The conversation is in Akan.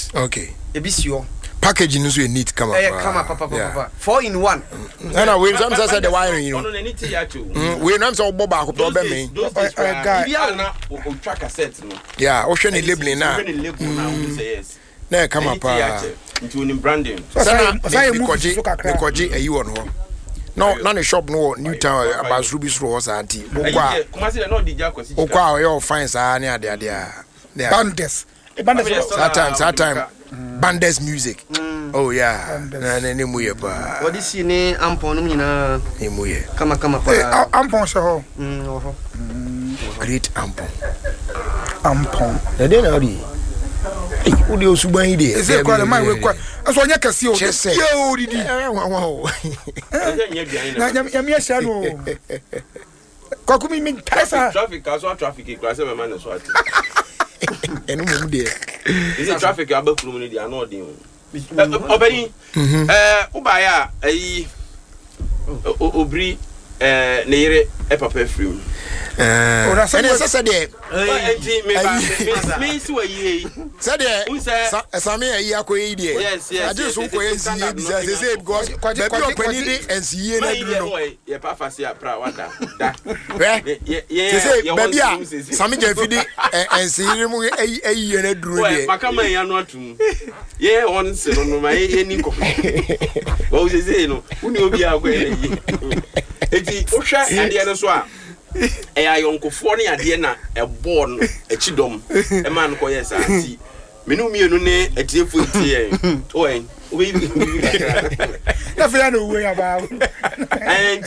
box. Okay. Ebisio. Packaging is neat. Come on. Come on, papa. 4 in 1. And we sometimes say the wiring, you know. No, need to yachu. We know so Boba who problem me. Those guys will track a set. Yeah, ocean labeling now. Yes. No, come up. Into branding. Because you on home. No, none shop no Newtown about Ruby's Rose auntie. Okwa, your fines are near there. Bandes. That time. Bandes music. Oh yeah. What is your name? Ampon, Come Ampon show. Great Ampon. Ampon. They didn't know. Who do you subay? Is it quite a my way? As one you can see, just say, oh, did you? Yamia Shadow. Kokumi mean traffic, casual traffic, class of a man is what. And who dear? Is it traffic about community? I know them. Obey, Ubaya, Ubri, Nere, Epa Free. That's Saturday. Me, so ye Saturday, Sammy, yes, I just hope they say because and see your papa say a proud. Baby, Sammy Jeffy and see him a year and drew. Macama, you're not to. Yeah, once on my any coffee. What is it? Who knew be our way? It's Osha and the other swap. I uncle Fonny at Diana, a born a chidom, a man called yes, I see. Menu me a tearful tear. Oh, we nothing I know way about. And